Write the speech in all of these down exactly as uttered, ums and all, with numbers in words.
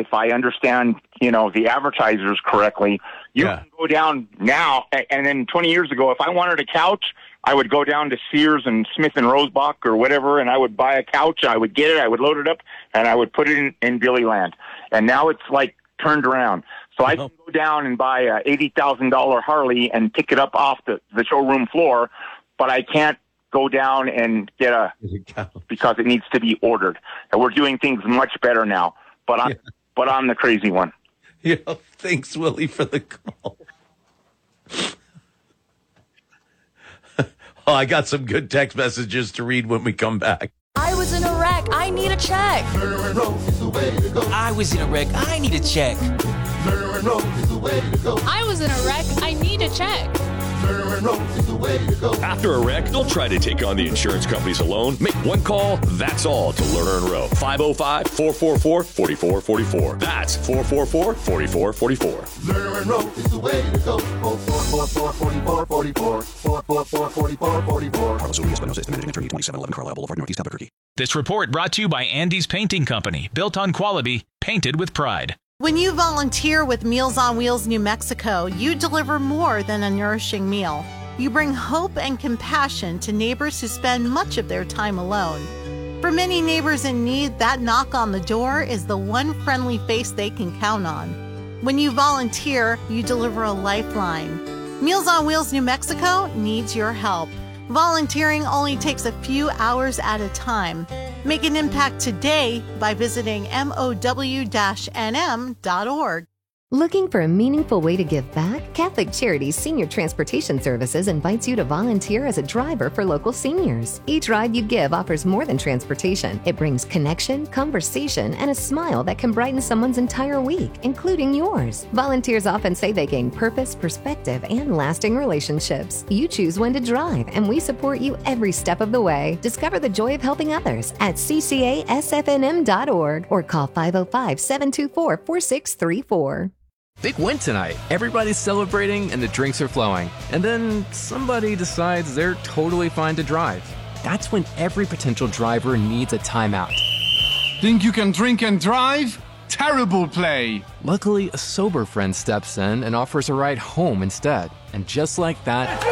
if I understand, you know, the advertisers correctly, you Yeah. can go down now, a- and then twenty years ago, if I wanted a couch, I would go down to Sears and Smith and Rosebach or whatever, and I would buy a couch. I would get it, I would load it up, and I would put it in, in Billy Land. And now it's like turned around. So I can go down and buy a eighty thousand dollars Harley and pick it up off the, the showroom floor, but I can't go down and get a, because it needs to be ordered. And we're doing things much better now, but I'm, yeah. but I'm the crazy one. Yeah, thanks, Willie, for the call. Oh, I got some good text messages to read when we come back. I was in a wreck. I need a check. I was in a wreck. I need a check. I was in a wreck. I need a check. After a wreck, don't try to take on the insurance companies alone. Make one call, that's all, to Lerner and Rowe. five oh five, four four four, four four four four. That's four four four, four four four four. Lerner and Rowe is the way to go. four four four, four four four four. four four four, four four four four. Carlos Urias, Espinosa, Managing Attorney, twenty-seven eleven Carlisle Boulevard, Northeast Albuquerque. This report brought to you by Andy's Painting Company. Built on quality, painted with pride. When you volunteer with Meals on Wheels New Mexico, you deliver more than a nourishing meal. You bring hope and compassion to neighbors who spend much of their time alone. For many neighbors in need, that knock on the door is the one friendly face they can count on. When you volunteer, you deliver a lifeline. Meals on Wheels New Mexico needs your help. Volunteering only takes a few hours at a time. Make an impact today by visiting M O W N M dot org. Looking for a meaningful way to give back? Catholic Charities Senior Transportation Services invites you to volunteer as a driver for local seniors. Each ride you give offers more than transportation. It brings connection, conversation, and a smile that can brighten someone's entire week, including yours. Volunteers often say they gain purpose, perspective, and lasting relationships. You choose when to drive, and we support you every step of the way. Discover the joy of helping others at C C A S F N M dot org or call five oh five, seven two four, four six three four. Big win tonight. Everybody's celebrating and the drinks are flowing. And then somebody decides they're totally fine to drive. That's when every potential driver needs a timeout. Think you can drink and drive? Terrible play. Luckily, a sober friend steps in and offers a ride home instead. And just like that,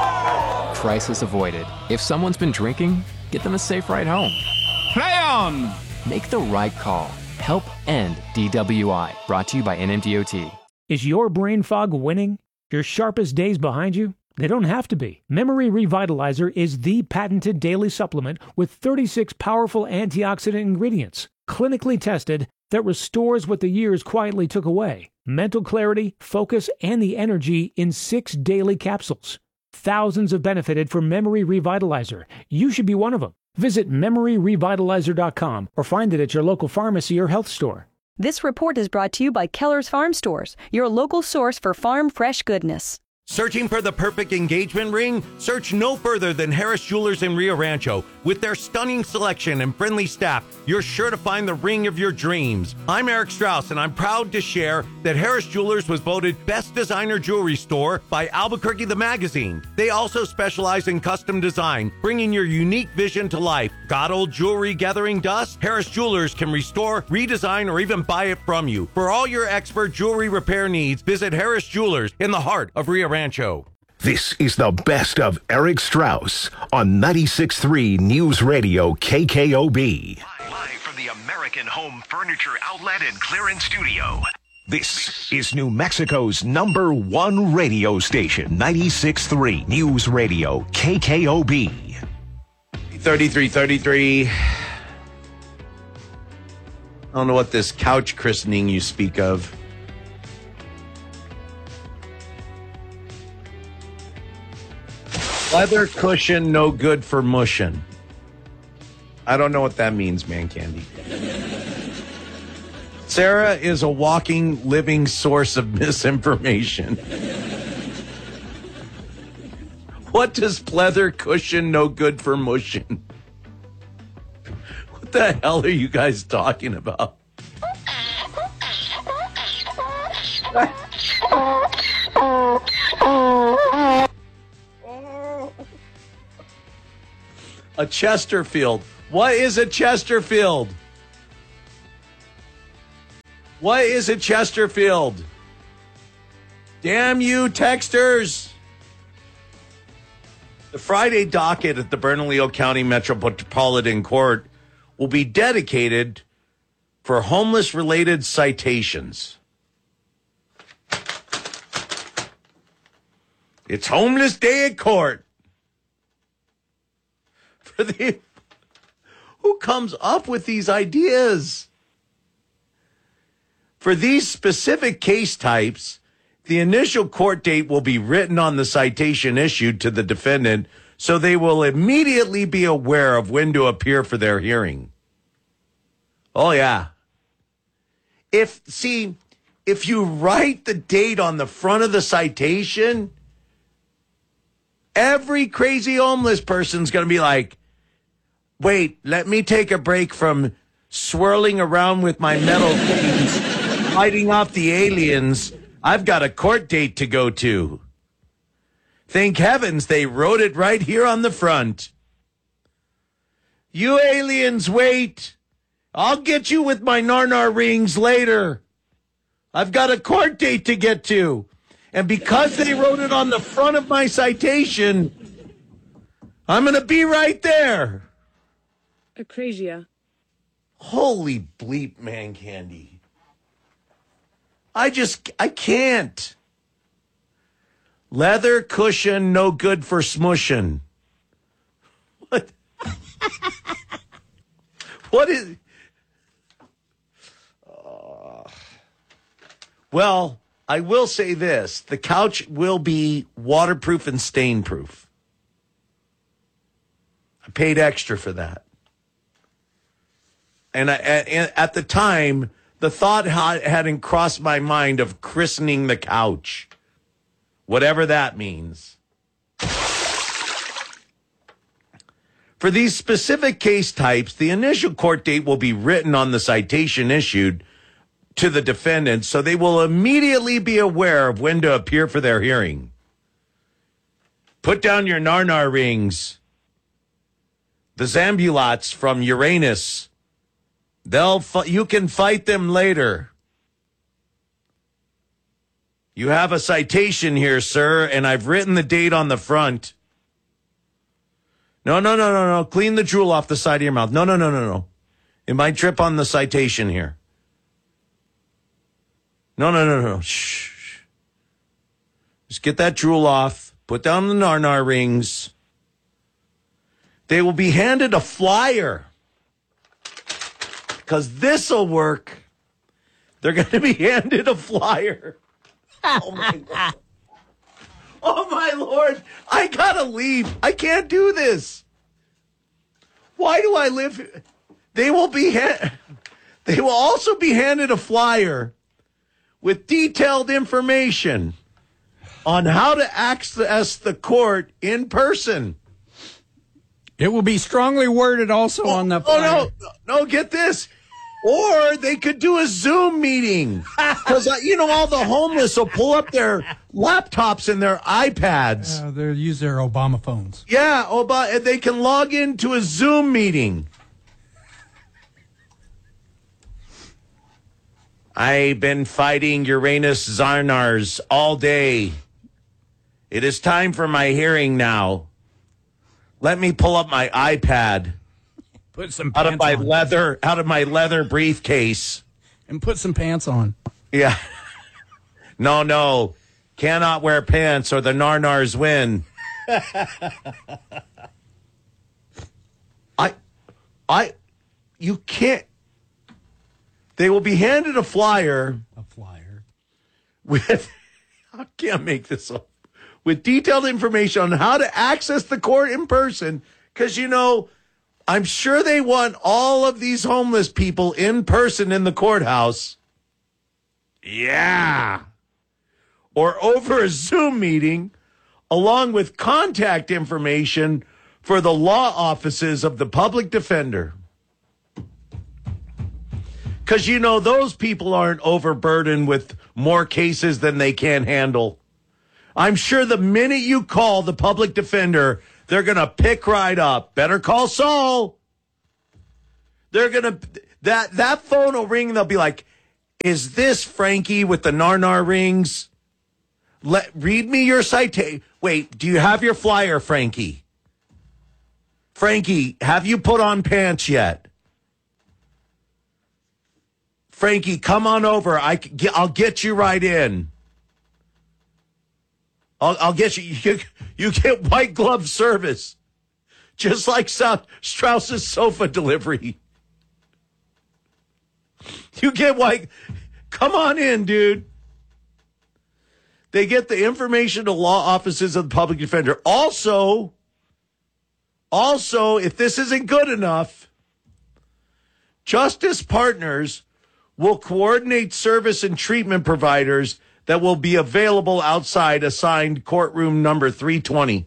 crisis avoided. If someone's been drinking, get them a safe ride home. Play on! Make the right call. Help end D W I. Brought to you by N M D O T. Is your brain fog winning? Your sharpest days behind you? They don't have to be. Memory Revitalizer is the patented daily supplement with thirty-six powerful antioxidant ingredients, clinically tested, that restores what the years quietly took away. Mental clarity, focus, and the energy in six daily capsules. Thousands have benefited from Memory Revitalizer. You should be one of them. Visit memory revitalizer dot com or find it at your local pharmacy or health store. This report is brought to you by Keller's Farm Stores, your local source for farm fresh goodness. Searching for the perfect engagement ring? Search no further than Harris Jewelers in Rio Rancho. With their stunning selection and friendly staff, you're sure to find the ring of your dreams. I'm Eric Strauss, and I'm proud to share that Harris Jewelers was voted Best Designer Jewelry Store by Albuquerque the Magazine. They also specialize in custom design, bringing your unique vision to life. Got old jewelry gathering dust? Harris Jewelers can restore, redesign, or even buy it from you. For all your expert jewelry repair needs, visit Harris Jewelers in the heart of Rio Rancho. This is the best of Eric Strauss on ninety-six point three News Radio K K O B. Live from the American Home Furniture Outlet and Clearance Studio. This is New Mexico's number one radio station, ninety-six point three News Radio K K O B. thirty-three thirty-three. I don't know what this couch christening you speak of. Leather cushion, no good for mushin'. I don't know what that means, man candy. Sarah is a walking, living source of misinformation. What does leather cushion, no good for mushin'? What the hell are you guys talking about? A Chesterfield. What is a Chesterfield? What is it, Chesterfield? Damn you, texters. The Friday docket at the Bernalillo County Metropolitan Court will be dedicated for homeless-related citations. It's Homeless Day at Court. For the who comes up with these ideas? For these specific case types, the initial court date will be written on the citation issued to the defendant, so they will immediately be aware of when to appear for their hearing. Oh, yeah. If, see, if you write the date on the front of the citation, every crazy homeless person's going to be like, wait, let me take a break from swirling around with my metal keys, fighting off the aliens. I've got a court date to go to. Thank heavens they wrote it right here on the front. You aliens, wait. I'll get you with my narnar rings later. I've got a court date to get to. And because they wrote it on the front of my citation, I'm going to be right there. Acrasia. Holy bleep, man candy. I just, I can't. Leather cushion, no good for smushing. What? What is... Uh, well, I will say this. The couch will be waterproof and stain-proof. I paid extra for that. And I, at, at the time, the thought hadn't crossed my mind of christening the couch. Whatever that means. For these specific case types, the initial court date will be written on the citation issued to the defendant, so they will immediately be aware of when to appear for their hearing. Put down your narnar rings. The Zambulots from Uranus. They'll fu- you can fight them later. You have a citation here, sir, and I've written the date on the front. No, no, no, no, no. Clean the drool off the side of your mouth. No, no, no, no, no. It might drip on the citation here. No, no, no, no. Shh. Just get that drool off. Put down the narnar rings. They will be handed a flyer. Because this'll work. They're going to be handed a flyer. Oh, my God. Oh, my Lord. I got to leave. I can't do this. Why do I live here? They will be ha- They will also be handed a flyer with detailed information on how to access the court in person. It will be strongly worded also oh, on the flyer. Oh, no. No, get this. Or they could do a Zoom meeting. Because, uh, you know, all the homeless will pull up their laptops and their iPads. Uh, they'll use their Obama phones. Yeah, Obama, and they can log into a Zoom meeting. I've been fighting Uranus Zarnars all day. It is time for my hearing now. Let me pull up my iPad. Put some out of my on. leather, out of my leather briefcase, and put some pants on. Yeah. No, no, cannot wear pants or the Narnars win. I, I, you can't. They will be handed a flyer. A flyer with. I can't make this up. With detailed information on how to access the court in person, because you know. I'm sure they want all of these homeless people in person in the courthouse. Yeah. Or over a Zoom meeting, along with contact information for the law offices of the public defender. Because, you know, those people aren't overburdened with more cases than they can handle. I'm sure the minute you call the public defender, they're going to pick right up. Better call Saul. They're going to, that, that phone will ring and they'll be like, Is this Frankie with the Narnar rings? Let read me your citation. Wait, do you have your flyer, Frankie? Frankie, have you put on pants yet? Frankie, come on over. I, I'll get you right in. I'll, I'll get you, you. You get white glove service, just like South Strauss's sofa delivery. You get white. Come on in, dude. They get the information to law offices of the public defender. Also, also, if this isn't good enough, Justice Partners will coordinate service and treatment providers that will be available outside assigned courtroom number three twenty.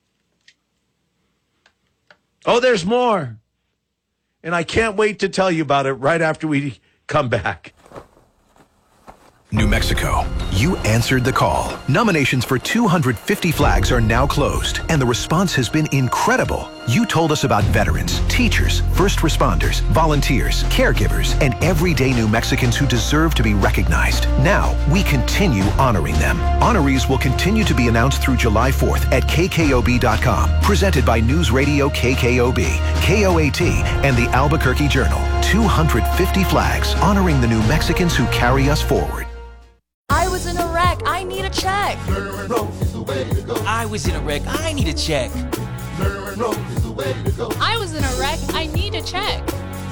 Oh, there's more. And I can't wait to tell you about it right after we come back. New Mexico, you answered the call. Nominations for two hundred fifty flags are now closed, and the response has been incredible. You told us about veterans, teachers, first responders, volunteers, caregivers, and everyday New Mexicans who deserve to be recognized. Now, we continue honoring them. Honorees will continue to be announced through July fourth at K K O B dot com. Presented by News Radio K K O B, K O A T, and the Albuquerque Journal. two hundred fifty flags honoring the New Mexicans who carry us forward. I was in a wreck. I need a check. I was in a wreck. I need a check. I was in a wreck. I need a check.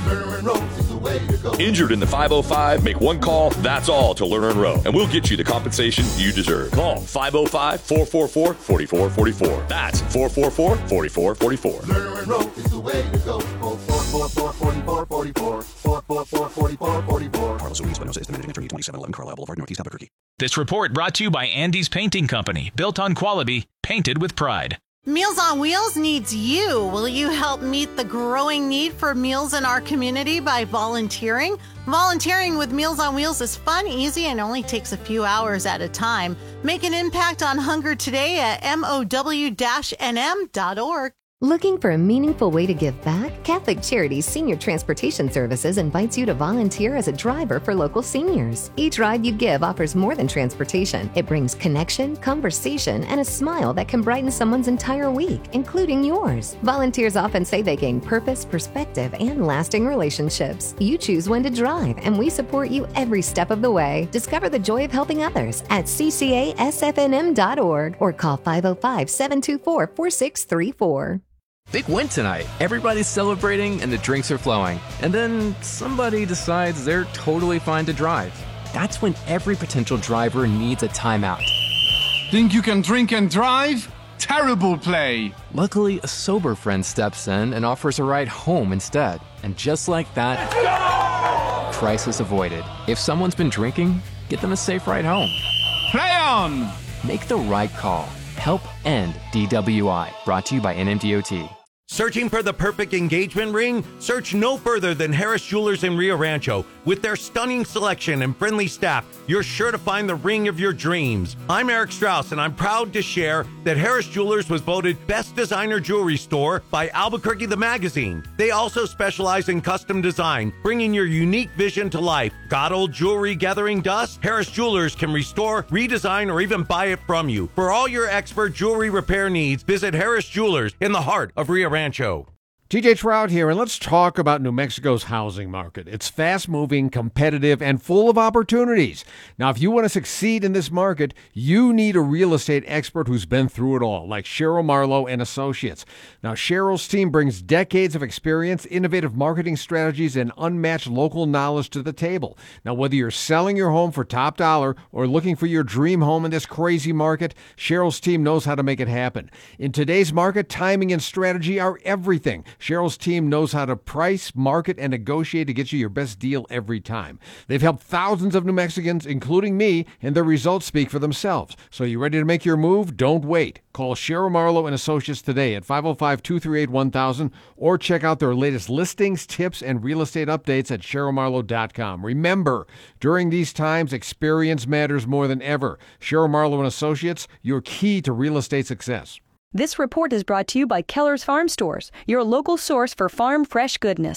Injured in the five oh five? Make one call, that's all, to Lerner and Rowe, and we'll get you the compensation you deserve. Call five oh five, four four four, four four four four. That's four four four, four four four four. Lerner and Rowe is the way to go. four four four, four four four four. four four four, four four four four. Carlos Ruiz Espinosa is the managing attorney, twenty-seven eleven Carlisle Boulevard, Northeast Albuquerque. This report brought to you by Andy's Painting Company, built on quality, painted with pride. Meals on Wheels needs you. Will you help meet the growing need for meals in our community by volunteering? Volunteering with Meals on Wheels is fun, easy, and only takes a few hours at a time. Make an impact on hunger today at M O W N M dot org. Looking for a meaningful way to give back? Catholic Charities Senior Transportation Services invites you to volunteer as a driver for local seniors. Each ride you give offers more than transportation. It brings connection, conversation, and a smile that can brighten someone's entire week, including yours. Volunteers often say they gain purpose, perspective, and lasting relationships. You choose when to drive, and we support you every step of the way. Discover the joy of helping others at C C A S F N M dot org or call five oh five, seven two four, four six three four. Big win tonight. Everybody's celebrating and the drinks are flowing. And then somebody decides they're totally fine to drive. That's when every potential driver needs a timeout. Think you can drink and drive? Terrible play. Luckily, a sober friend steps in and offers a ride home instead. And just like that, crisis avoided. If someone's been drinking, get them a safe ride home. Play on! Make the right call. Help end D W I. Brought to you by N M D O T. Searching for the perfect engagement ring? Search no further than Harris Jewelers in Rio Rancho. With their stunning selection and friendly staff, you're sure to find the ring of your dreams. I'm Eric Strauss, and I'm proud to share that Harris Jewelers was voted Best Designer Jewelry Store by Albuquerque the Magazine. They also specialize in custom design, bringing your unique vision to life. Got old jewelry gathering dust? Harris Jewelers can restore, redesign, or even buy it from you. For all your expert jewelry repair needs, visit Harris Jewelers in the heart of Rio Rancho. Rancho. T J Trout here, and let's talk about New Mexico's housing market. It's fast-moving, competitive, and full of opportunities. Now, if you want to succeed in this market, you need a real estate expert who's been through it all, like Cheryl Marlowe and Associates. Now, Cheryl's team brings decades of experience, innovative marketing strategies, and unmatched local knowledge to the table. Now, whether you're selling your home for top dollar or looking for your dream home in this crazy market, Cheryl's team knows how to make it happen. In today's market, timing and strategy are everything. Cheryl's team knows how to price, market, and negotiate to get you your best deal every time. They've helped thousands of New Mexicans, including me, and their results speak for themselves. So you ready to make your move? Don't wait. Call Cheryl Marlowe and Associates today at five oh five, two three eight, one thousand or check out their latest listings, tips, and real estate updates at cheryl marlowe dot com. Remember, during these times, experience matters more than ever. Cheryl Marlowe and Associates, your key to real estate success. This report is brought to you by Keller's Farm Stores, your local source for farm fresh goodness.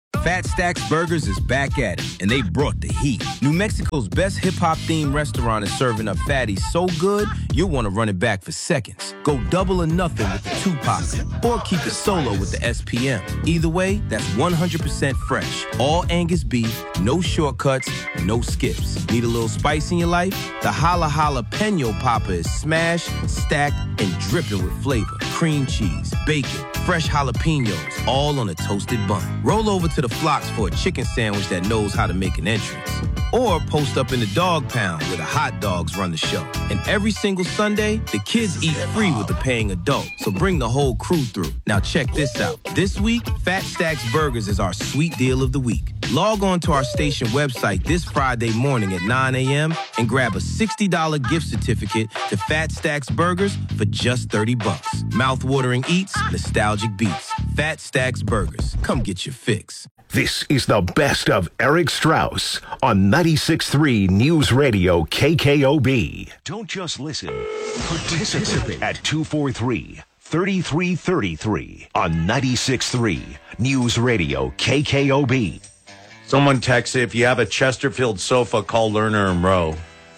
Fat Stacks Burgers is back at it, and they brought the heat. New Mexico's best hip-hop themed restaurant is serving up fatties so good, you'll want to run it back for seconds. Go double or nothing with the Tupac, or keep it solo with the S P M. Either way, that's one hundred percent fresh. All Angus beef, no shortcuts, no skips. Need a little spice in your life? The Holla Jalapeno Popper is smashed, stacked, and dripping with flavor. Cream cheese, bacon, fresh jalapenos, all on a toasted bun. Roll over to the Flocks for a chicken sandwich that knows how to make an entrance. Or post up in the dog pound where the hot dogs run the show. And every single Sunday, the kids eat free with the paying adult. So bring the whole crew through. Now check this out. This week, Fat Stacks Burgers is our sweet deal of the week. Log on to our station website this Friday morning at nine a.m. and grab a sixty dollars gift certificate to Fat Stacks Burgers for just thirty bucks. Mouth-watering eats, nostalgic beats. Fat Stacks Burgers. Come get your fix. This is the best of Eric Strauss on ninety-six point three News Radio K K O B. Don't just listen. Participate at two four three, three three three three on ninety-six point three News Radio K K O B. Someone texted, if you have a Chesterfield sofa, call Lerner and Rowe.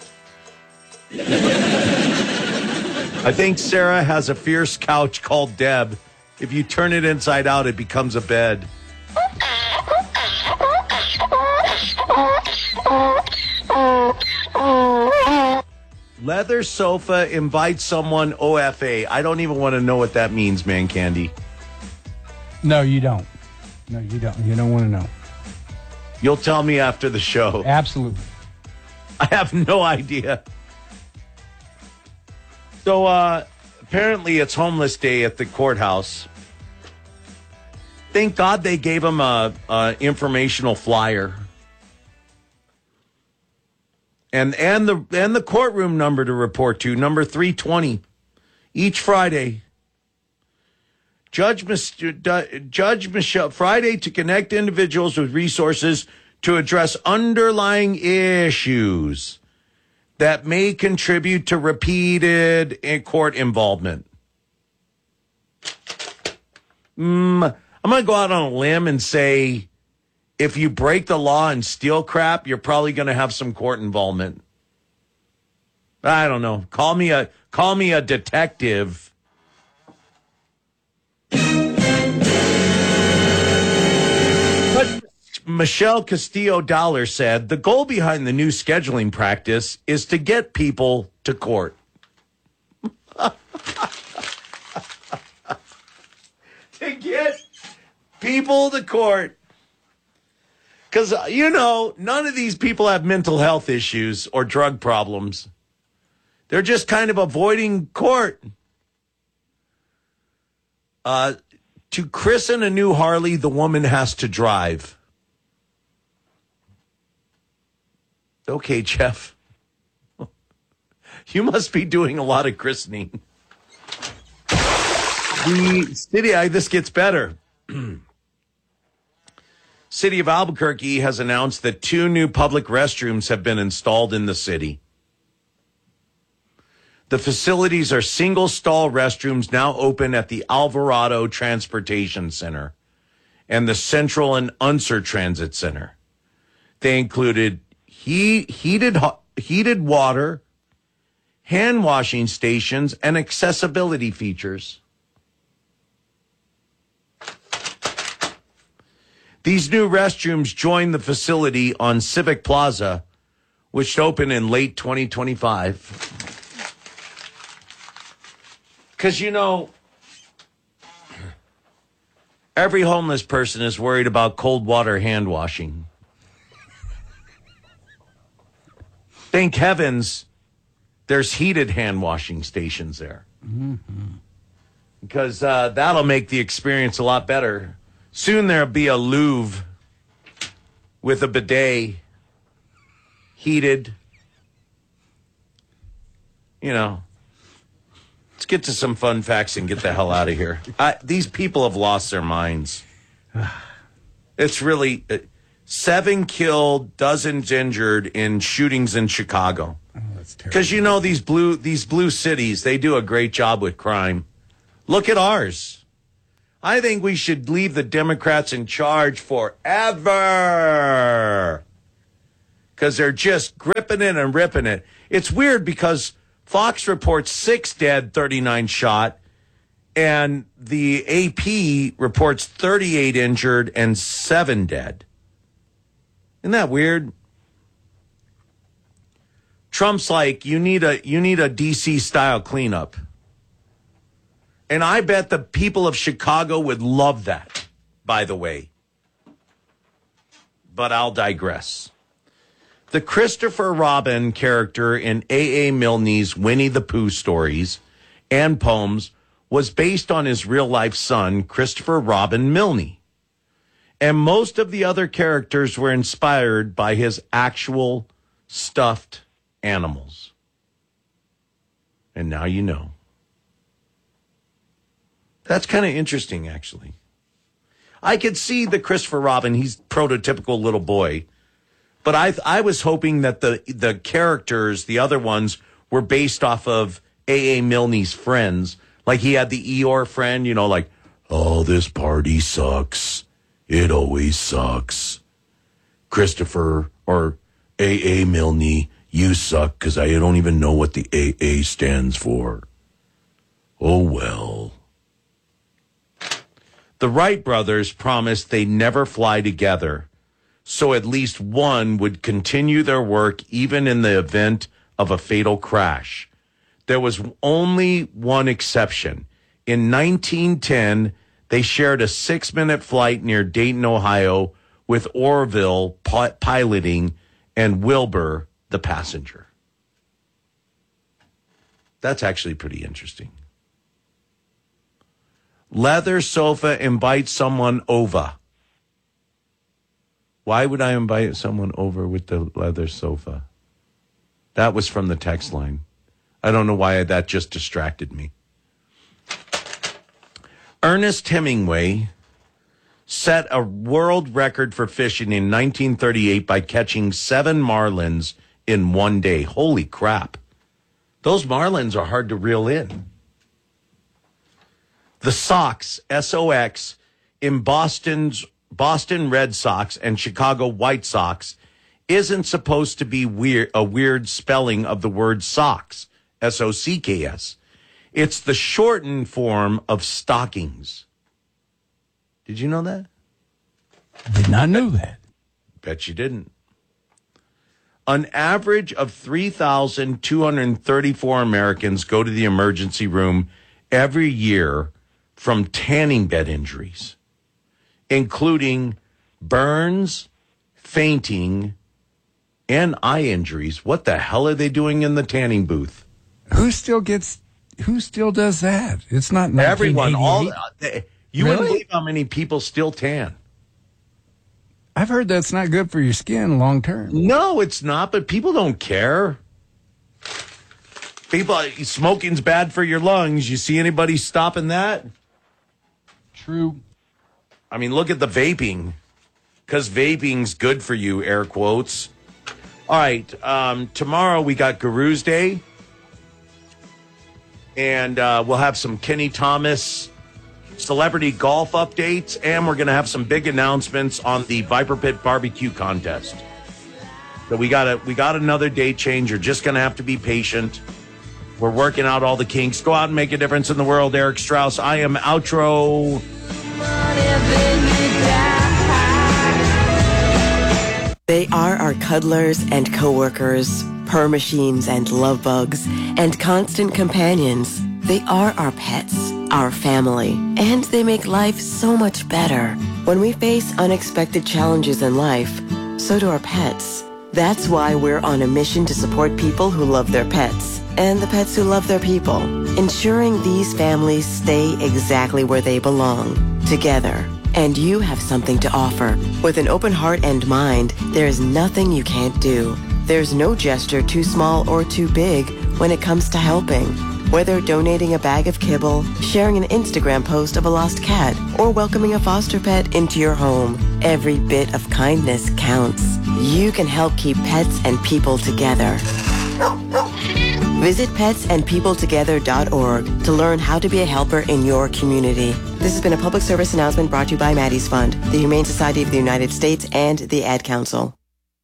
I think Sarah has a fierce couch called Deb. If you turn it inside out, it becomes a bed. Leather sofa invites someone O F A. I don't even want to know what that means, man candy. No, you don't. No, you don't. You don't want to know. You'll tell me after the show. Absolutely. I have no idea. So, uh, apparently it's homeless day at the courthouse. Thank God they gave him a, a informational flyer. And and the and the courtroom number to report to, number three twenty, each Friday. Judge Judge Michelle, Friday to connect individuals with resources to address underlying issues that may contribute to repeated court involvement. Mm, I'm going to go out on a limb and say, if you break the law and steal crap, you're probably going to have some court involvement. I don't know. Call me a call me a detective. But Michelle Castillo Dollar said the goal behind the new scheduling practice is to get people to court. To get people to court. Because, you know, none of these people have mental health issues or drug problems. They're just kind of avoiding court. Uh, to christen a new Harley, the woman has to drive. Okay, Jeff. You must be doing a lot of christening. The city, I, this gets better. City of Albuquerque has announced that two new public restrooms have been installed in the city. The facilities are single-stall restrooms now open at the Alvarado Transportation Center and the Central and Unser Transit Center. They included he, heated, heated water, hand washing stations, and accessibility features. These new restrooms join the facility on Civic Plaza, which opened in late twenty twenty-five. Because, you know, every homeless person is worried about cold water hand washing. Thank heavens there's heated hand washing stations there. Mm-hmm. Because uh, that'll make the experience a lot better. Soon there'll be a Louvre with a bidet, heated. You know, let's get to some fun facts and get the hell out of here. I, these people have lost their minds. It's really uh, seven killed, dozens injured in shootings in Chicago. Oh, that's terrible. Because you know these blue these blue cities, they do a great job with crime. Look at ours. I think we should leave the Democrats in charge forever. Because they're just gripping it and ripping it. It's weird because Fox reports six dead, thirty-nine shot, and the A P reports thirty-eight injured and seven dead. Isn't that weird? Trump's like, you need a you need a D C style cleanup. And I bet the people of Chicago would love that, by the way. But I'll digress. The Christopher Robin character in A A. Milne's Winnie the Pooh stories and poems was based on his real-life son, Christopher Robin Milne. And most of the other characters were inspired by his actual stuffed animals. And now you know. That's kind of interesting, actually. I could see the Christopher Robin, he's prototypical little boy. But I I was hoping that the, the characters, the other ones, were based off of A A. Milne's friends. Like he had the Eeyore friend, you know, like, oh, this party sucks. It always sucks. Christopher or A A. Milne, you suck because I don't even know what the A A stands for. Oh, well. The Wright brothers promised they'd never fly together, so at least one would continue their work even in the event of a fatal crash. There was only one exception. In nineteen ten, they shared a six-minute flight near Dayton, Ohio, with Orville pi- piloting and Wilbur the passenger. That's actually pretty interesting. Leather sofa invites someone over. Why would I invite someone over with the leather sofa? That was from the text line. I don't know why that just distracted me. Ernest Hemingway set a world record for fishing in nineteen thirty-eight by catching seven marlins in one day. Holy crap. Those marlins are hard to reel in. The Sox, S O X, in Boston's Boston Red Sox and Chicago White Sox isn't supposed to be weird, a weird spelling of the word socks, S O C K S. It's the shortened form of stockings. Did you know that? Did not know that. Bet you didn't. An average of three thousand two hundred thirty-four Americans go to the emergency room every year from tanning bed injuries, including burns, fainting, and eye injuries. What the hell are they doing in the tanning booth? Who still gets, who still does that? It's not Everyone. All they, You really? wouldn't believe how many people still tan. I've heard that's not good for your skin long term. No, it's not, but people don't care. People, smoking's bad for your lungs. You see anybody stopping that? True. I mean, look at the vaping, because vaping's good for you, air quotes. All right, um, tomorrow we got Guru's Day, and uh, we'll have some Kenny Thomas celebrity golf updates, and we're going to have some big announcements on the Viper Pit barbecue contest. So we got a we got another date change. You're just going to have to be patient. We're working out all the kinks. Go out and make a difference in the world. Eric Strauss. I am outro. They are our cuddlers and coworkers, purr machines and love bugs, and constant companions. They are our pets, our family, and they make life so much better. When we face unexpected challenges in life, so do our pets. That's why we're on a mission to support people who love their pets and the pets who love their people, ensuring these families stay exactly where they belong, together. And you have something to offer. With an open heart and mind, there is nothing you can't do. There's no gesture too small or too big when it comes to helping. Whether donating a bag of kibble, sharing an Instagram post of a lost cat, or welcoming a foster pet into your home, every bit of kindness counts. You can help keep pets and people together. Visit pets and people together dot org to learn how to be a helper in your community. This has been a public service announcement brought to you by Maddie's Fund, the Humane Society of the United States, and the Ad Council.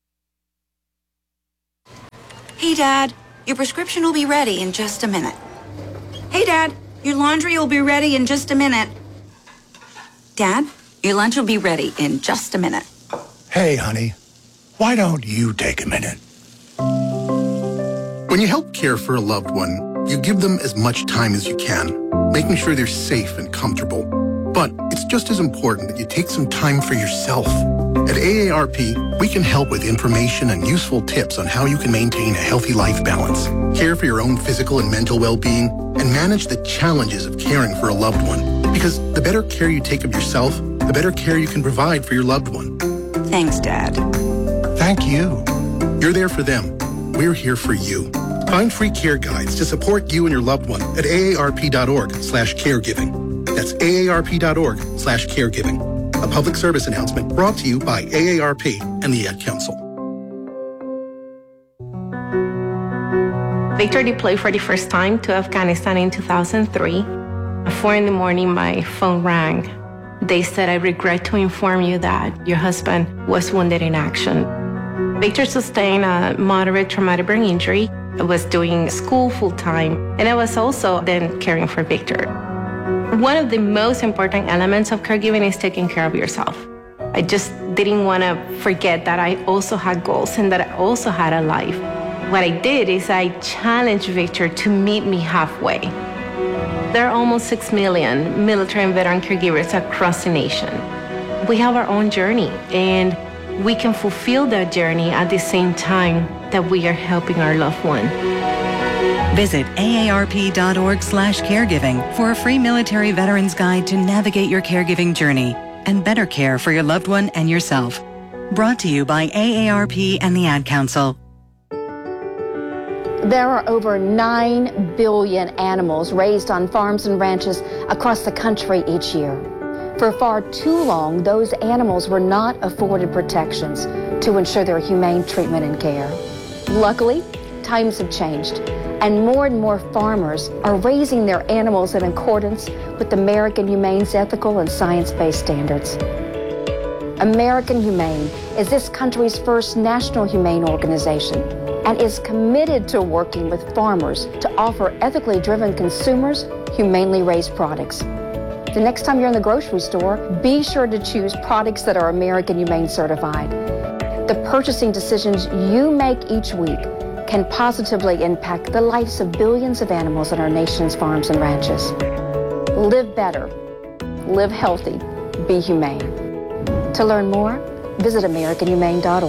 Hey, Dad, your prescription will be ready in just a minute. Hey, Dad, your laundry will be ready in just a minute. Dad, your lunch will be ready in just a minute. Hey, honey, why don't you take a minute? When you help care for a loved one, you give them as much time as you can, making sure they're safe and comfortable. But it's just as important that you take some time for yourself. At A A R P, we can help with information and useful tips on how you can maintain a healthy life balance, care for your own physical and mental well-being, and manage the challenges of caring for a loved one. Because the better care you take of yourself, the better care you can provide for your loved one. Thanks, Dad. Thank you. You're there for them. We're here for you. Find free care guides to support you and your loved one at aarp.org slash caregiving. That's aarp.org slash caregiving. A public service announcement brought to you by A A R P and the Ad Council. Victor deployed for the first time to Afghanistan in two thousand three. At four in the morning, my phone rang. They said, I regret to inform you that your husband was wounded in action. Victor sustained a moderate traumatic brain injury. I was doing school full-time, and I was also then caring for Victor. One of the most important elements of caregiving is taking care of yourself. I just didn't want to forget that I also had goals and that I also had a life. What I did is I challenged Victor to meet me halfway. There are almost six million military and veteran caregivers across the nation. We have our own journey, and we can fulfill that journey at the same time that we are helping our loved one. Visit aarp.org slash caregiving for a free military veterans guide to navigate your caregiving journey and better care for your loved one and yourself. Brought to you by A A R P and the Ad Council. There are over nine billion animals raised on farms and ranches across the country each year. For far too long, those animals were not afforded protections to ensure their humane treatment and care. Luckily, times have changed, and more and more farmers are raising their animals in accordance with American Humane's ethical and science-based standards. American Humane is this country's first national humane organization and is committed to working with farmers to offer ethically driven consumers humanely raised products. The next time you're in the grocery store, be sure to choose products that are American Humane certified. The purchasing decisions you make each week can positively impact the lives of billions of animals on our nation's farms and ranches. Live better, live healthy, be humane. To learn more, visit American Humane dot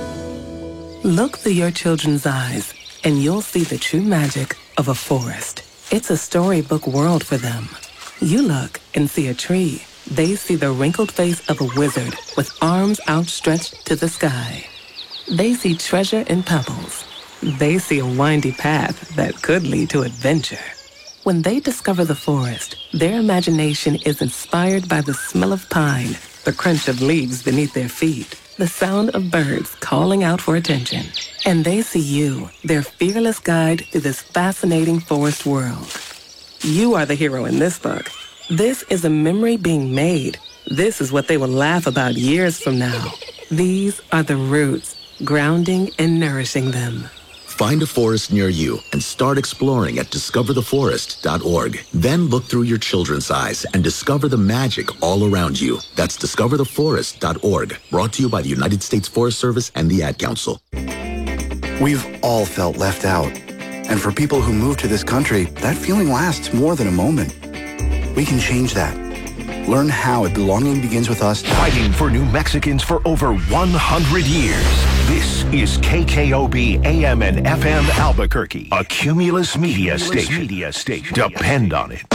org. Look through your children's eyes, and you'll see the true magic of a forest. It's a storybook world for them. You look and see a tree. They see the wrinkled face of a wizard with arms outstretched to the sky. They see treasure in pebbles. They see a windy path that could lead to adventure. When they discover the forest, their imagination is inspired by the smell of pine, the crunch of leaves beneath their feet, the sound of birds calling out for attention. And they see you, their fearless guide through this fascinating forest world. You are the hero in this book. This is a memory being made. This is what they will laugh about years from now. These are the roots, grounding and nourishing them. Find a forest near you and start exploring at discover the forest dot org. Then look through your children's eyes and discover the magic all around you. That's discover the forest dot org. Brought to you by the United States Forest Service and the Ad Council. We've all felt left out. And for people who move to this country, that feeling lasts more than a moment. We can change that. Learn how at belonging begins with us. Fighting for New Mexicans for over one hundred years. This is K K O B A M and F M Albuquerque, a Cumulus Media Cumulus station. Media station. Depend on it.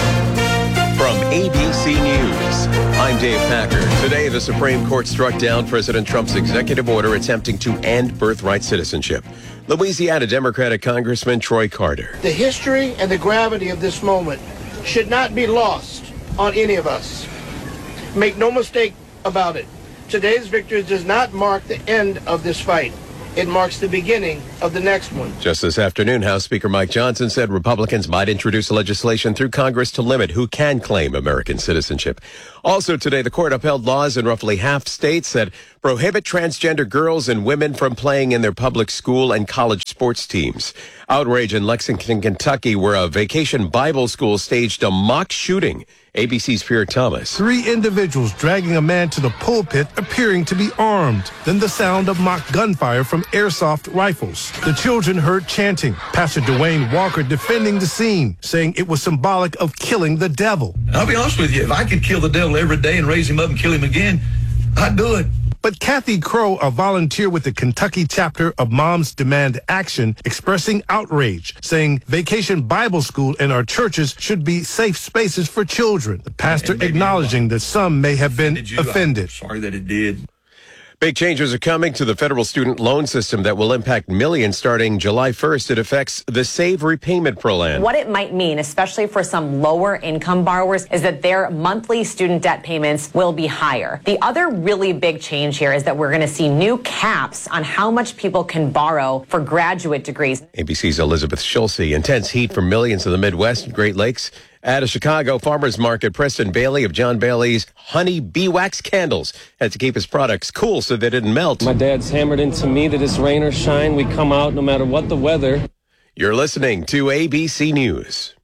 From A B C News, I'm Dave Packer. Today, the Supreme Court struck down President Trump's executive order attempting to end birthright citizenship. Louisiana Democratic Congressman Troy Carter. The history and the gravity of this moment should not be lost on any of us. Make no mistake about it. Today's victory does not mark the end of this fight. it marks the beginning of the next one. Just this afternoon, House Speaker Mike Johnson said Republicans might introduce legislation through Congress to limit who can claim American citizenship. Also today, the court upheld laws in roughly half states that prohibit transgender girls and women from playing in their public school and college sports teams. Outrage in Lexington, Kentucky, where a vacation Bible school staged a mock shooting. A B C's Pierre Thomas. Three individuals dragging a man to the pulpit appearing to be armed. Then the sound of mock gunfire from airsoft rifles. The children heard chanting. Pastor Dwayne Walker defending the scene, saying it was symbolic of killing the devil. I'll be honest with you, if I could kill the devil every day and raise him up and kill him again, I'd do it. But Kathy Crow, a volunteer with the Kentucky chapter of Moms Demand Action, expressing outrage, saying Vacation Bible School and our churches should be safe spaces for children. The pastor acknowledging that some may have been offended. Sorry that it did. Big changes are coming to the federal student loan system that will impact millions starting July first. It affects the Save Repayment Plan. What it might mean, especially for some lower income borrowers, is that their monthly student debt payments will be higher. The other really big change here is that we're going to see new caps on how much people can borrow for graduate degrees. A B C's Elizabeth Schulze. Intense heat for millions in the Midwest and Great Lakes. At a Chicago farmers market, Preston Bailey of John Bailey's Honey Bee Wax Candles had to keep his products cool so they didn't melt. My dad's hammered into me that it's rain or shine, we come out no matter what the weather. You're listening to A B C News.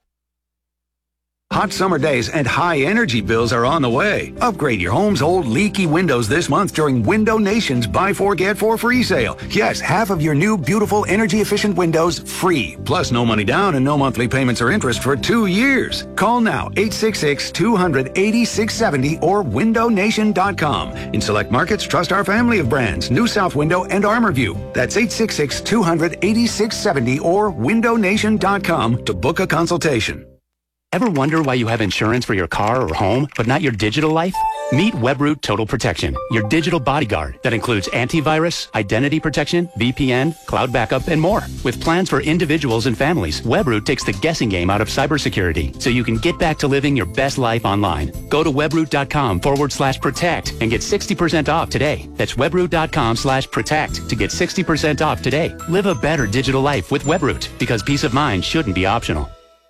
Hot summer days and high energy bills are on the way. Upgrade your home's old leaky windows this month during Window Nation's Buy Four Get Four free sale. Yes, half of your new beautiful energy efficient windows free. Plus no money down and no monthly payments or interest for two years. Call now eight six six, two hundred, eighty-six seventy or window nation dot com. In select markets, trust our family of brands, New South Window and ArmorView. That's eight six six, two hundred, eighty-six seventy or window nation dot com to book a consultation. Ever wonder why you have insurance for your car or home, but not your digital life? Meet Webroot Total Protection, your digital bodyguard that includes antivirus, identity protection, V P N, cloud backup, and more. With plans for individuals and families, Webroot takes the guessing game out of cybersecurity so you can get back to living your best life online. Go to webroot.com forward slash protect and get sixty percent off today. That's webroot.com slash protect to get sixty percent off today. Live a better digital life with Webroot because peace of mind shouldn't be optional.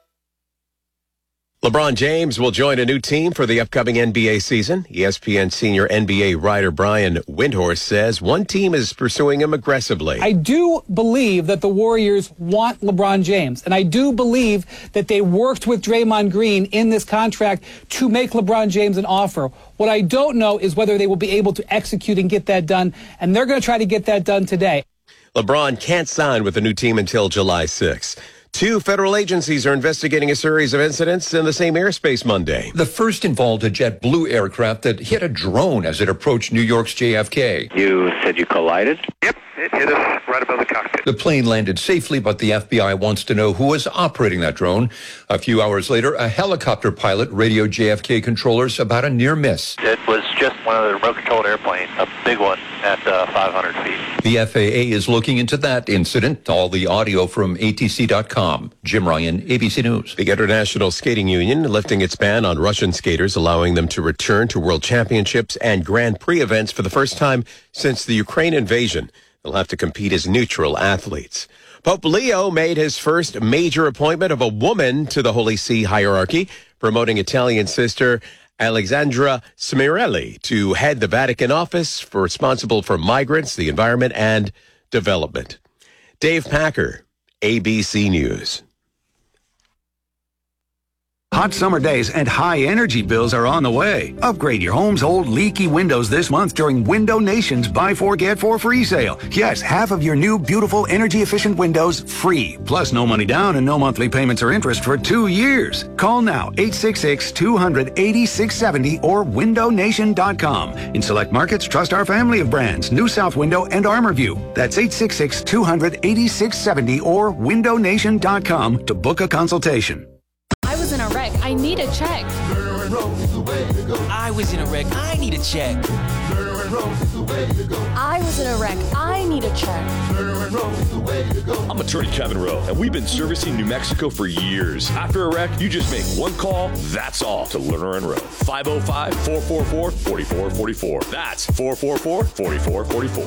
LeBron James will join a new team for the upcoming N B A season. E S P N senior N B A writer Brian Windhorst says one team is pursuing him aggressively. I do believe that the Warriors want LeBron James, and I do believe that they worked with Draymond Green in this contract to make LeBron James an offer. What I don't know is whether they will be able to execute and get that done, and they're going to try to get that done today. LeBron can't sign with the new team until July sixth. Two federal agencies are investigating a series of incidents in the same airspace Monday. The first involved a JetBlue aircraft that hit a drone as it approached New York's J F K. You said you collided? Yep, it hit us right above the cockpit. The plane landed safely, but the F B I wants to know who was operating that drone. A few hours later, a helicopter pilot radioed J F K controllers about a near miss. It was just one of the remote-controlled airplanes, a big one at uh, five hundred feet. The F A A is looking into that incident. All the audio from A T C dot com. Jim Ryan, A B C News. The International Skating Union lifting its ban on Russian skaters, allowing them to return to World Championships and Grand Prix events for the first time since the Ukraine invasion. They'll have to compete as neutral athletes. Pope Leo made his first major appointment of a woman to the Holy See hierarchy, promoting Italian sister Alexandra Smirelli to head the Vatican office for responsible for migrants, the environment, and development. Dave Packer, A B C News. Hot summer days and high energy bills are on the way. Upgrade your home's old leaky windows this month during Window Nation's Buy Four Get Four free sale. Yes, half of your new beautiful energy efficient windows free. Plus no money down and no monthly payments or interest for two years. Call now eight six six, two hundred, eighty-six seventy or window nation dot com. In select markets, trust our family of brands, New South Window and ArmorView. That's eight six six, two hundred, eighty-six seventy or window nation dot com to book a consultation. I was in a wreck. I need a check. I was in a wreck. I need a check. I was in a wreck. I need a check. I'm attorney Kevin Rowe, and we've been servicing New Mexico for years. After a wreck, you just make one call, that's all, to Lerner and Rowe. five oh five, four four four, four four four four. That's four four four, four four four four.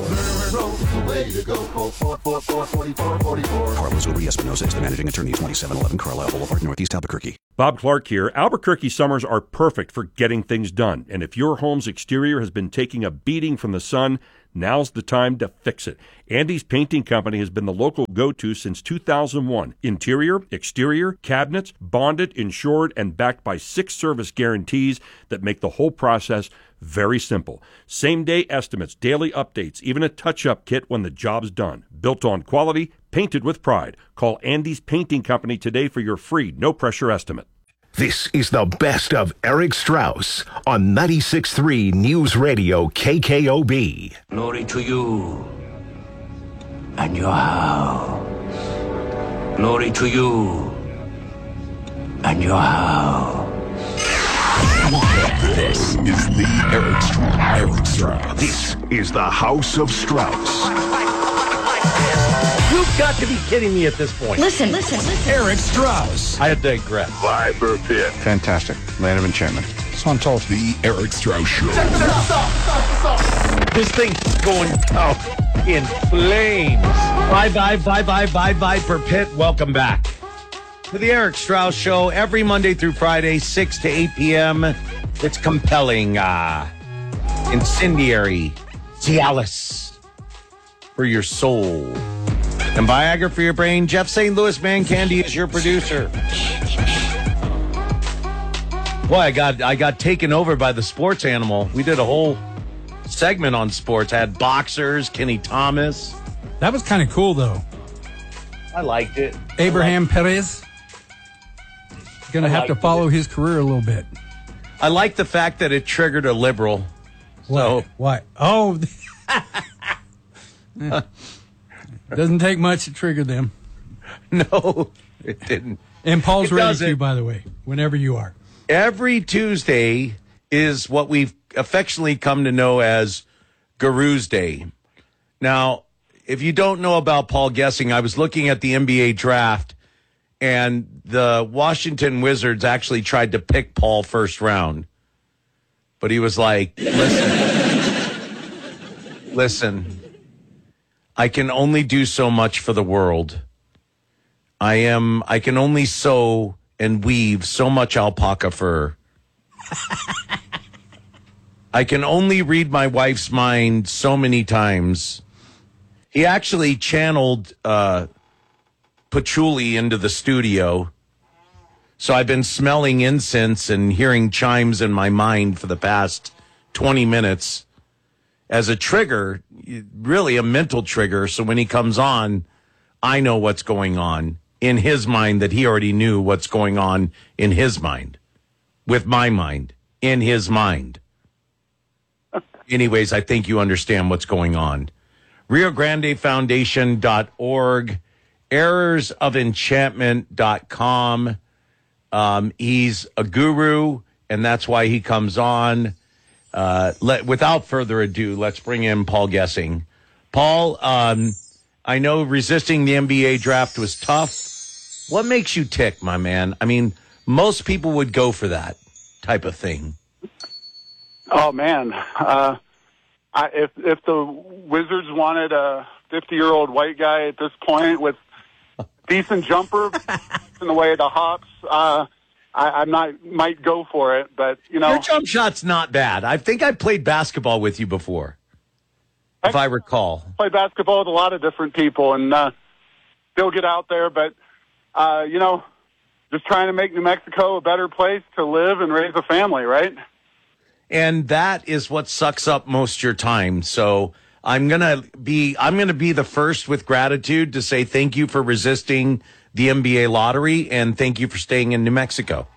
Carlos Uri-Espinosa is the managing attorney, twenty-seven eleven Carlisle Boulevard, Northeast Albuquerque. Bob Clark here. Albuquerque summers are perfect for getting things done. And if your home's exterior has been taking a beating from the sun, now's the time to fix it. Andy's Painting Company has been the local go-to since two thousand one. Interior, exterior, cabinets, bonded, insured, and backed by six service guarantees that make the whole process very simple. Same-day estimates, daily updates, even a touch-up kit when the job's done. Built on quality, painted with pride. Call Andy's Painting Company today for your free, no-pressure estimate. This is the best of Eric Strauss on ninety-six point three News Radio K K O B. Glory to you and your house. Glory to you and your house. This is the Eric Strauss. Eric Strauss. This is the House of Strauss. You've got to be kidding me at this point. Listen, listen, listen. Eric Strauss. I digress. Viper Pit. Fantastic. Land of enchantment. So I'm told. The Eric Strauss Show. Stop, stop, stop, stop. This thing's going out in flames. Bye, bye, bye, bye, bye, Viper Pit. Welcome back to the Eric Strauss Show every Monday through Friday, six to eight p.m. It's compelling, uh, incendiary, Cialis for your soul. And Viagra for your brain. Jeff Saint Louis Man Candy is your producer. Boy, I got I got taken over by the sports animal. We did a whole segment on sports. I had boxers, Kenny Thomas. That was kind of cool, though. I liked it. Abraham liked Perez. Going to have to follow it. his career a little bit. I like the fact that it triggered a liberal. What? So, what? Oh. Doesn't take much to trigger them. No, it didn't. And Paul's it ready doesn't. to, by the way, whenever you are. Every Tuesday is what we've affectionately come to know as Guru's Day. Now, if you don't know about Paul Gessing, I was looking at the N B A draft, and the Washington Wizards actually tried to pick Paul first round. But he was like, listen, listen, I can only do so much for the world. I am, I can only sew and weave so much alpaca fur. I can only read my wife's mind so many times. He actually channeled uh, patchouli into the studio. So I've been smelling incense and hearing chimes in my mind for the past twenty minutes as a trigger, really a mental trigger. So when he comes on, I know what's going on in his mind, that he already knew what's going on in his mind, with my mind, in his mind. Anyways, I think you understand what's going on. Rio Grande Foundation dot org, errors of enchantment dot com. Um, he's a guru, and that's why he comes on. Uh, let, without further ado, let's bring in Paul Gessing. Paul, um, I know resisting the N B A draft was tough. What makes you tick, my man? I mean, most people would go for that type of thing. Oh, man. Uh, I, if if the Wizards wanted a fifty-year-old white guy at this point with a decent jumper in the way of the Hawks, uh, I, I might, might go for it. But, you know. Your jump shot's not bad. I think I played basketball with you before, if I recall. I play basketball with a lot of different people and uh, still get out there. But, uh, you know, just trying to make New Mexico a better place to live and raise a family, right? And that is what sucks up most of your time. So I'm gonna be I'm gonna be the first with gratitude to say thank you for resisting the N B A lottery and thank you for staying in New Mexico.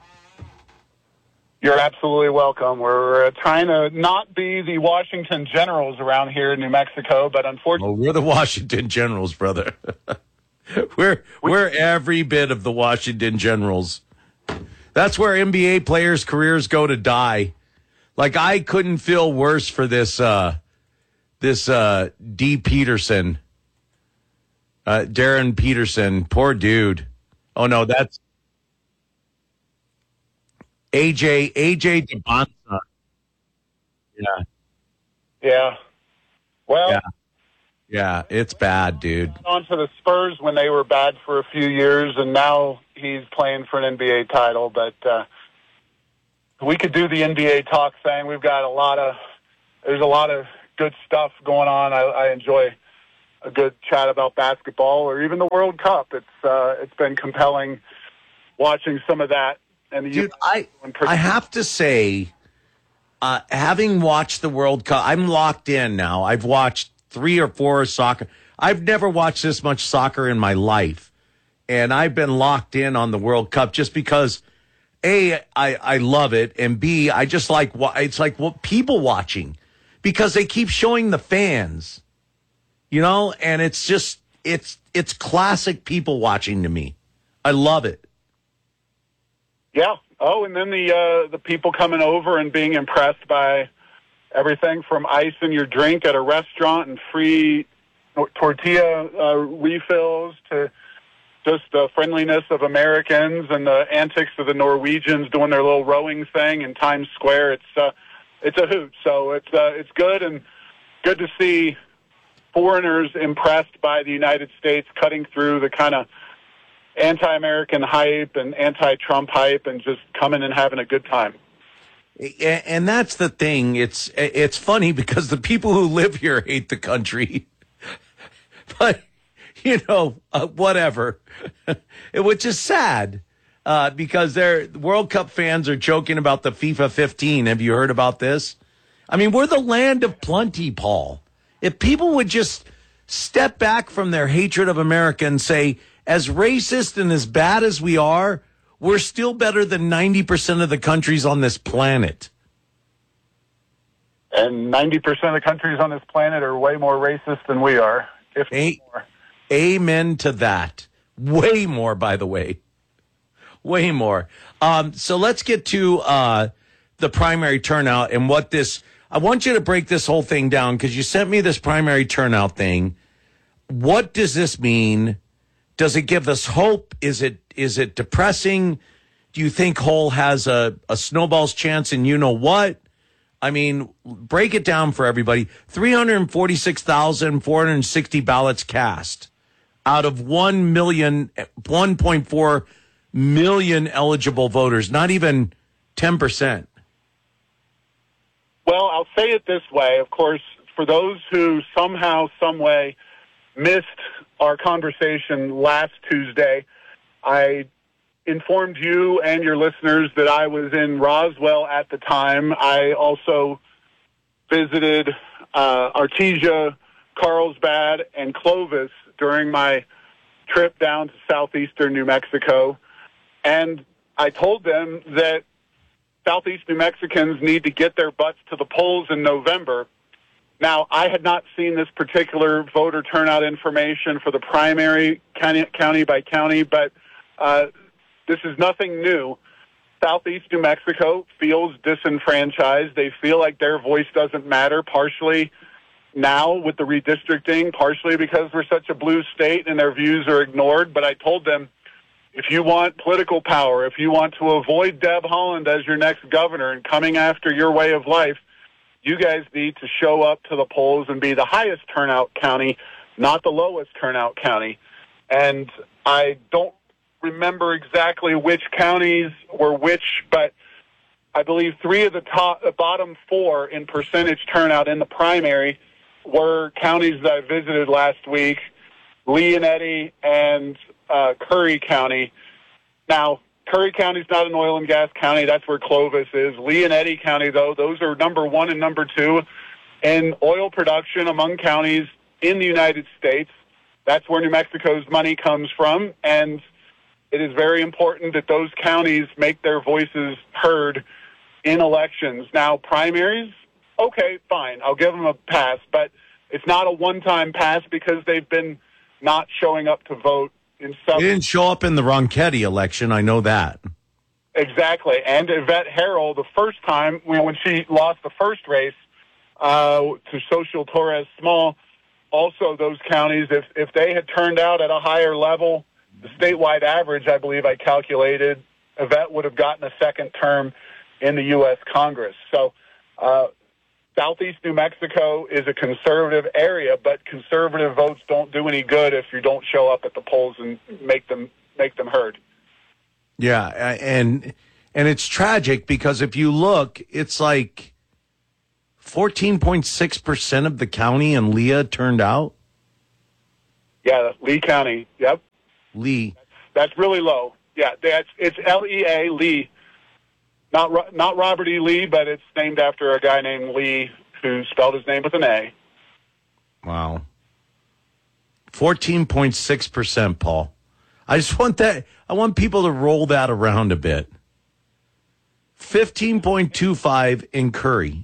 You're absolutely welcome. We're uh, trying to not be the Washington Generals around here in New Mexico, but unfortunately, well, we're the Washington Generals, brother. we're we're every bit of the Washington Generals. That's where N B A players' careers go to die. Like, I couldn't feel worse for this uh, this uh, D. Peterson, uh, Darren Peterson, poor dude. Oh, no, that's A J, A J DeBonsa. Yeah. Yeah. Well, yeah. yeah, it's bad, dude. On to the Spurs when they were bad for a few years, and now he's playing for an N B A title. But uh, we could do the N B A talk thing. We've got a lot of, there's a lot of good stuff going on. I, I enjoy a good chat about basketball or even the World Cup. It's uh, it's been compelling watching some of that. And the Dude, I I have to say, uh, having watched the World Cup, I'm locked in now. I've watched three or four soccer. I've never watched this much soccer in my life, and I've been locked in on the World Cup just because A, I I love it, and B, I just like it's like what people watching because they keep showing the fans. You know, and it's just, it's it's classic people watching to me. I love it. Yeah. Oh, and then the uh, the people coming over and being impressed by everything from ice in your drink at a restaurant and free tortilla uh, refills to just the friendliness of Americans and the antics of the Norwegians doing their little rowing thing in Times Square. It's uh, it's a hoot. So it's uh, it's good and good to see foreigners impressed by the United States cutting through the kind of anti-American hype and anti-Trump hype and just coming and having a good time. And that's the thing. It's it's funny because the people who live here hate the country. But, you know, uh, whatever, which is sad uh, because they're World Cup fans are joking about the FIFA fifteen. Have you heard about this? I mean, we're the land of plenty, Paul. If people would just step back from their hatred of America and say, as racist and as bad as we are, we're still better than ninety percent of the countries on this planet. And ninety percent of the countries on this planet are way more racist than we are, if A- more. Amen to that. Way more, by the way. Way more. Um, so let's get to uh, the primary turnout and what this... I want you to break this whole thing down because you sent me this primary turnout thing. What does this mean? Does it give us hope? Is it is it depressing? Do you think Hull has a, a snowball's chance and you know what? I mean, break it down for everybody. three hundred forty-six thousand four hundred sixty ballots cast out of one million, one point four million eligible voters, not even ten percent. Well, I'll say it this way. Of course, for those who somehow, some way missed our conversation last Tuesday, I informed you and your listeners that I was in Roswell at the time. I also visited uh, Artesia, Carlsbad, and Clovis during my trip down to southeastern New Mexico. And I told them that Southeast New Mexicans need to get their butts to the polls in November. Now, I had not seen this particular voter turnout information for the primary county, county by county, but uh, this is nothing new. Southeast New Mexico feels disenfranchised. They feel like their voice doesn't matter, partially now with the redistricting, partially because we're such a blue state and their views are ignored. But I told them, if you want political power, if you want to avoid Deb Haaland as your next governor and coming after your way of life, you guys need to show up to the polls and be the highest turnout county, not the lowest turnout county. And I don't remember exactly which counties were which, but I believe three of the top, the bottom four in percentage turnout in the primary were counties that I visited last week, Leonetti and uh, Curry County. Now, Curry County is not an oil and gas county. That's where Clovis is. Leonetti County, though, those are number one and number two in oil production among counties in the United States. That's where New Mexico's money comes from, and it is very important that those counties make their voices heard in elections. Now, primaries, okay, fine. I'll give them a pass, but it's not a one-time pass because they've been not showing up to vote in some... They didn't show up in the Ronchetti election, I know that. Exactly. And Yvette Harrell, the first time, when she lost the first race, uh, to Social Torres Small. Also, those counties, if, if they had turned out at a higher level, the statewide average, I believe I calculated, Yvette would have gotten a second term in the U S Congress. So uh, Southeast New Mexico is a conservative area, but conservative votes don't do any good if you don't show up at the polls and make them make them heard. Yeah, and and it's tragic because if you look, it's like fourteen point six percent of the county in Leah turned out. Yeah, Lee County. Yep. Lee. That's really low. Yeah, that's it's L E A, Lee. Not not Robert E. Lee, but it's named after a guy named Lee who spelled his name with an A. Wow. fourteen point six percent, Paul. I just want that. I want people to roll that around a bit. fifteen point two five in Curry.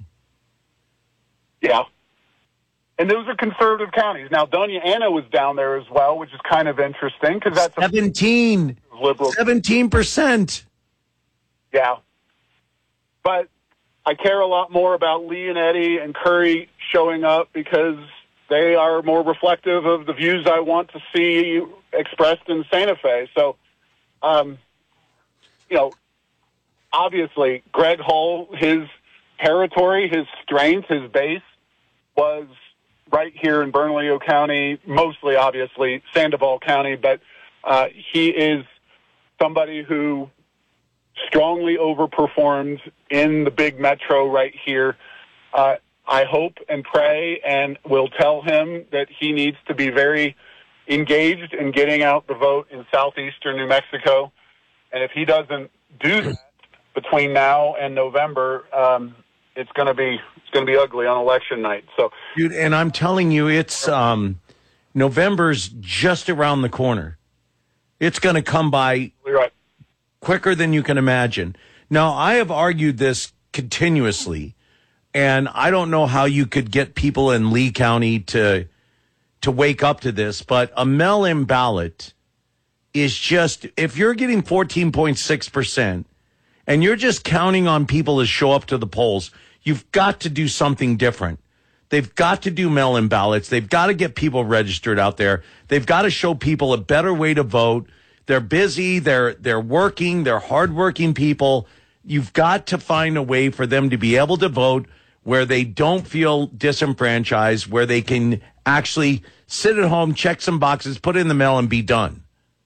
Yeah. And those are conservative counties. Now, Doña Ana was down there as well, which is kind of interesting because that's seventeen. A liberal. seventeen percent. Yeah. But I care a lot more about Lee and Eddie and Curry showing up because they are more reflective of the views I want to see expressed in Santa Fe. So, um, you know, obviously, Greg Hull, his territory, his strength, his base was right here in Bernalillo County, mostly, obviously, Sandoval County, but uh, he is somebody who strongly overperformed in the big metro right here. Uh, I hope and pray and will tell him that he needs to be very engaged in getting out the vote in southeastern New Mexico. And if he doesn't do that between now and November, um, it's going to be it's going to be ugly on election night. So, dude, and I'm telling you, it's um, November's just around the corner. It's going to come by right. quicker than you can imagine. Now, I have argued this continuously, and I don't know how you could get people in Lee County to to wake up to this, but a mail-in ballot is just, if you're getting fourteen point six percent and you're just counting on people to show up to the polls, you've got to do something different. They've got to do mail-in ballots. They've got to get people registered out there. They've got to show people a better way to vote. They're busy. They're they're working. They're hardworking people. You've got to find a way for them to be able to vote where they don't feel disenfranchised, where they can actually sit at home, check some boxes, put it in the mail, and be done.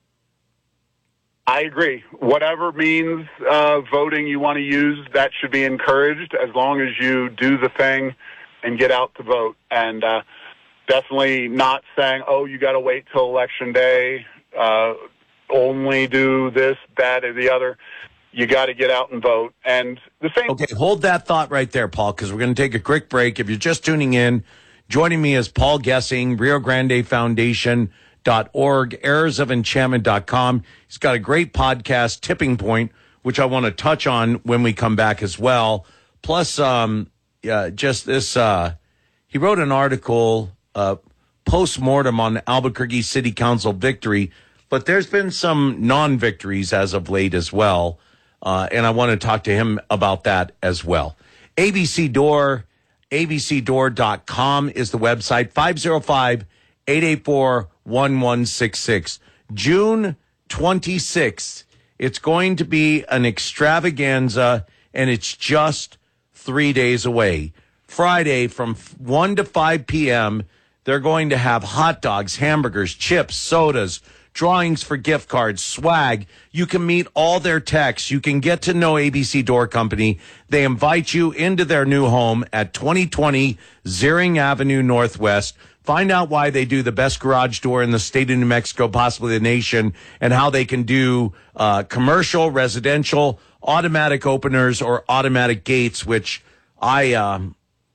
I agree. Whatever means uh, voting you want to use, that should be encouraged as long as you do the thing and get out to vote. And uh, definitely not saying, oh, you got to wait till Election Day, uh, only do this, that, or the other. You got to get out and vote. And the same. Okay, hold that thought right there, Paul, because we're going to take a quick break. If you're just tuning in, joining me is Paul Gessing, Rio Grande Foundation dot org, errors of enchantment dot com. He's got a great podcast, Tipping Point, which I want to touch on when we come back as well. Plus, um, yeah, just this, uh, he wrote an article, uh, post-mortem on Albuquerque City Council victory, but there's been some non-victories as of late as well. Uh, and I want to talk to him about that as well. A B C Door, A B C door dot com is the website. five oh five, eight eight four, one one six six. June twenty-sixth. It's going to be an extravaganza, and it's just three days away. Friday from one to five p.m., they're going to have hot dogs, hamburgers, chips, sodas, drawings for gift cards, swag. You can meet all their techs. You can get to know A B C Door Company. They invite you into their new home at twenty twenty Ziering Avenue Northwest. Find out why they do the best garage door in the state of New Mexico, possibly the nation, and how they can do uh, commercial, residential, automatic openers, or automatic gates, which I, um,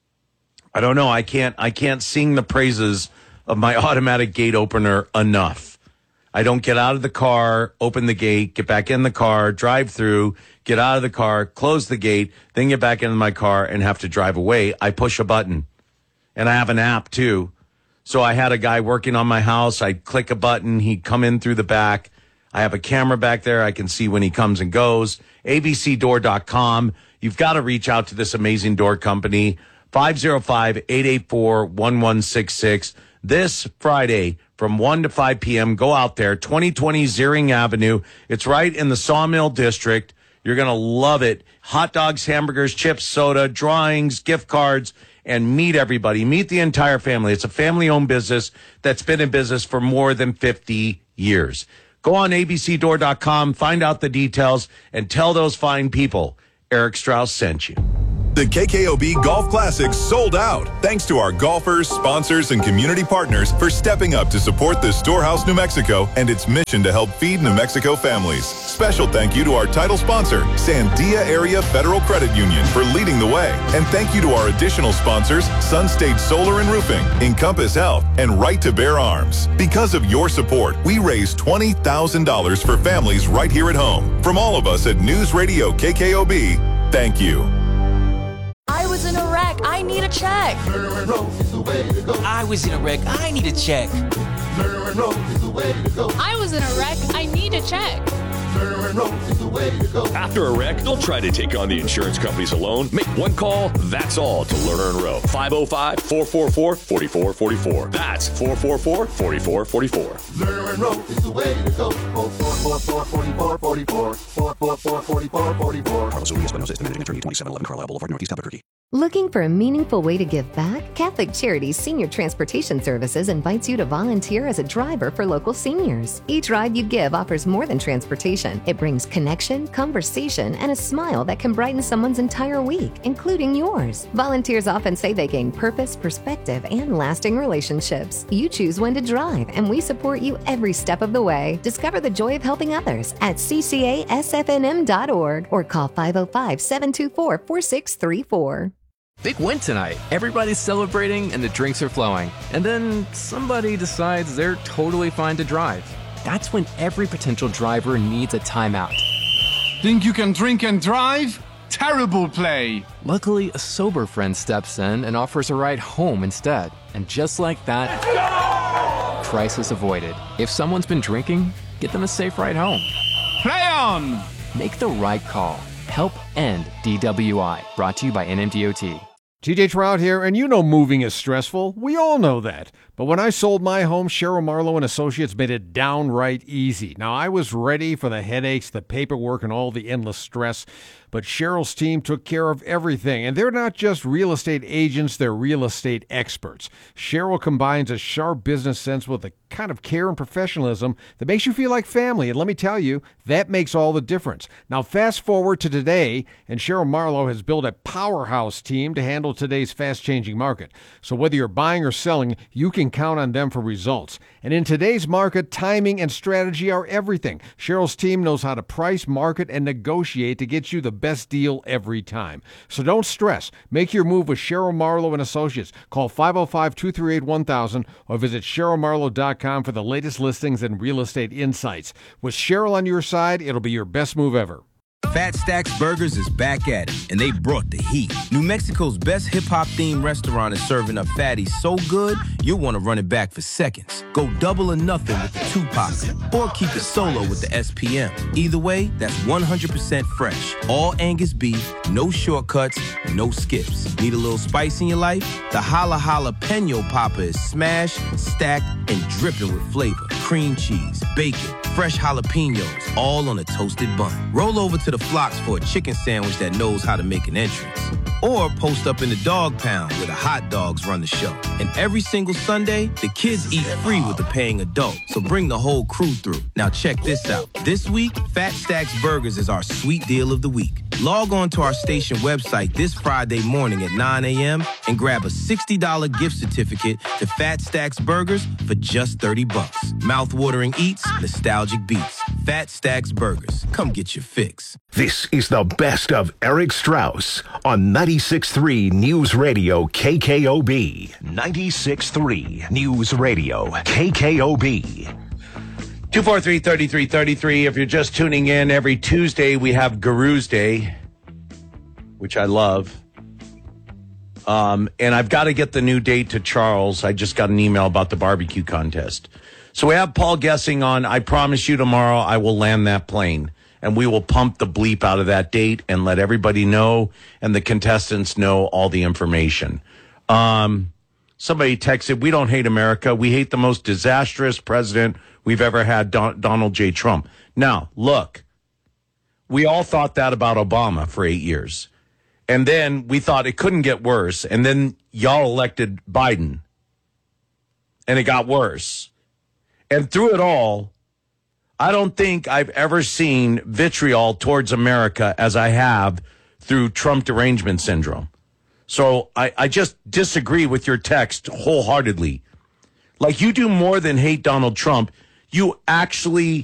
I don't know. I can't, I can't sing the praises of my automatic gate opener enough. I don't get out of the car, open the gate, get back in the car, drive through, get out of the car, close the gate, then get back into my car and have to drive away. I push a button. And I have an app too. So I had a guy working on my house. I'd click a button. He'd come in through the back. I have a camera back there. I can see when he comes and goes. A B C door dot com. You've got to reach out to this amazing door company. five oh five, eight eight four, one one six six. This Friday from one to five p.m. Go out there, twenty twenty Ziering Avenue. It's right in the Sawmill District. You're going to love it. Hot dogs, hamburgers, chips, soda, drawings, gift cards, and meet everybody. Meet the entire family. It's a family-owned business that's been in business for more than fifty years. Go on A B C door dot com, find out the details, and tell those fine people Eric Strauss sent you. The K K O B Golf Classic sold out. Thanks to our golfers, sponsors, and community partners for stepping up to support the Storehouse New Mexico and its mission to help feed New Mexico families. Special thank you to our title sponsor, Sandia Area Federal Credit Union, for leading the way. And thank you to our additional sponsors, Sun State Solar and Roofing, Encompass Health, and Right to Bear Arms. Because of your support, we raised twenty thousand dollars for families right here at home. From all of us at News Radio K K O B, thank you. I was in a wreck. I need a check. I was in a wreck. I need a check. I was in a wreck. I need a check. After a wreck, don't try to take on the insurance companies alone. Make one call, that's all, to Lerner and Rowe. five oh five, four four four, four four four four. That's four four four, four four four four. Lerner and Rowe is the way to go. four four four, four four four four. four four four, four four four four. Carlos Urias Espinosa, managing attorney, twenty-seven eleven Carlisle Boulevard, Northeast Albuquerque. Looking for a meaningful way to give back? Catholic Charities Senior Transportation Services invites you to volunteer as a driver for local seniors. Each ride you give offers more than transportation. It brings connection, conversation, and a smile that can brighten someone's entire week, including yours. Volunteers often say they gain purpose, perspective, and lasting relationships. You choose when to drive, and we support you every step of the way. Discover the joy of helping others at c c a s f n m dot org or call five oh five, seven two four, four six three four. Big win tonight. Everybody's celebrating and the drinks are flowing. And then somebody decides they're totally fine to drive. That's when every potential driver needs a timeout. Think you can drink and drive? Terrible play. Luckily, a sober friend steps in and offers a ride home instead. And just like that, crisis avoided. If someone's been drinking, get them a safe ride home. Play on! Make the right call. Help end D W I. Brought to you by N M D O T. T J Trout here, and you know moving is stressful. We all know that. But when I sold my home, Cheryl Marlowe and Associates made it downright easy. Now, I was ready for the headaches, the paperwork, and all the endless stress. But Cheryl's team took care of everything. And they're not just real estate agents, they're real estate experts. Cheryl combines a sharp business sense with a kind of care and professionalism that makes you feel like family. And let me tell you, that makes all the difference. Now, fast forward to today, and Cheryl Marlowe has built a powerhouse team to handle today's fast-changing market. So whether you're buying or selling, you can count on them for results. And in today's market, timing and strategy are everything. Cheryl's team knows how to price, market, and negotiate to get you the best deal every time. So don't stress. Make your move with Cheryl Marlowe and Associates. Call five oh five, two three eight, one thousand or visit cheryl marlowe dot com for the latest listings and real estate insights. With Cheryl on your side, it'll be your best move ever. Fat Stacks Burgers is back at it, and they brought the heat. New Mexico's best hip-hop themed restaurant is serving up fatties so good, you'll want to run it back for seconds. Go double or nothing with the Tupac, or keep it solo with the S P M. Either way, that's one hundred percent fresh. All Angus beef, no shortcuts, no skips. Need a little spice in your life? The Holla Jalapeno Popper is smashed, stacked, and dripping with flavor. Cream cheese, bacon, fresh jalapenos, all on a toasted bun. Roll over to the Flocks for a chicken sandwich that knows how to make an entrance. Or post up in the dog pound where the hot dogs run the show. And every single Sunday, the kids eat free with the paying adult. So bring the whole crew through. Now check this out. This week, Fat Stacks Burgers is our sweet deal of the week. Log on to our station website this Friday morning at nine a.m. and grab a sixty dollars gift certificate to Fat Stacks Burgers for just thirty bucks. Mouth-watering eats, nostalgic beats. Fat Stacks Burgers. Come get your fix. This is the best of Eric Strauss on ninety-six point three News Radio K K O B. ninety-six point three News Radio K K O B. two four three, three three three three. If you're just tuning in, every Tuesday we have Guru's Day, which I love. Um, and I've got to get the new date to Charles. I just got an email about the barbecue contest. So we have Paul Guessing on. I promise you tomorrow I will land that plane. and we will pump the bleep out of that date and let everybody know and the contestants know all the information. Um, somebody texted, we don't hate America. We hate the most disastrous president we've ever had, Don- Donald J. Trump. Now, look, we all thought that about Obama for eight years. And then we thought it couldn't get worse. And then y'all elected Biden. And it got worse. And through it all, I don't think I've ever seen vitriol towards America as I have through Trump derangement syndrome. So I, I just disagree with your text wholeheartedly. Like, you do more than hate Donald Trump. You actually